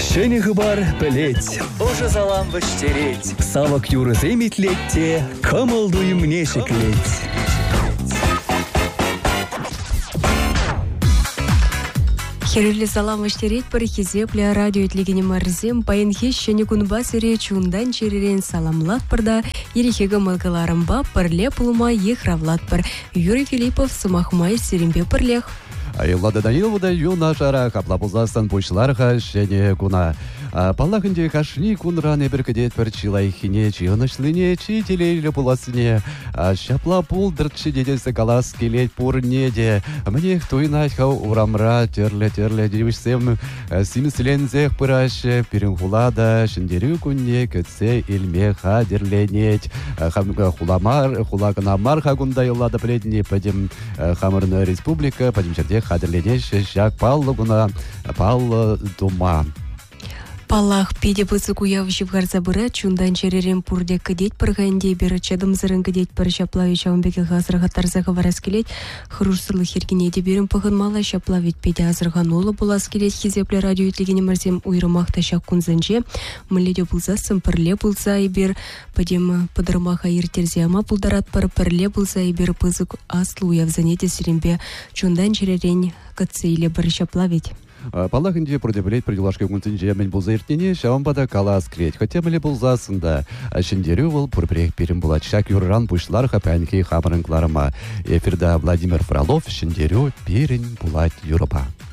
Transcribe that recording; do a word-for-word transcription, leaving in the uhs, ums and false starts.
Шенеғы бар білет. Уже залам выштереть. Савак юрызе митлетте, кымылдуй мне шеклеть. Херли салам выштереть парихизе пля радио итлигени марзем паенхе шене кунбас ире чундан черерен саламлат парда ерехега малгаларымба парле пулума ехравлат пар. Юрий Филиппов сумахмай сиримбе парлех. Айлады Даниловда юна жара каплапузастан бушларха шене куна. Паллахынде кашни кунран эберкедет бір чилайхине чионышлыне чителейлі пуласыне. Шапла пул дыртши деделсі калас келет пурнеде. Мне хтуйнайха урамра терле-терле девишсем симслензех пыраше перенхулада шындерю күнне көтсе илмеха дерленет. Хуламар, хулаганамар хагунда йыллады пледіне падем Хамырны республика, падем жерде хадерленеш жак паллы гуна паллы дума. Палах пиде пысы куяв живгарза быра, чундан черерен пурде кадеть парганде, бері чадым зырын кадеть пар шаплави чаумбеке ғазырға тарзаға варас келет, хырушсырлы хергене де берін пығын мала шаплавит пиде азырған олы болас келет, хизепле радио итлегені марзем уйрымақта шақ күнзінже, мүледе бұлза сымпырле бұлза и бер, падем падырмаға ертерзе ама бұлдарат пар пірле бұлза и бер пызык аслы уявзанете сирембе, чундан черерен катсы иле бір шаплавит. Палахынде продебілет приділашқа күнтінже мен бұлза ертене шауымбада калас кірет. Хотя біле бұлзасында шындері ол пұрбірек берін бұлат. Шак юрран бұшларға пәнке қамырынқларыма. Эфирда Владимир Фролов шындері берін бұлат Юропа.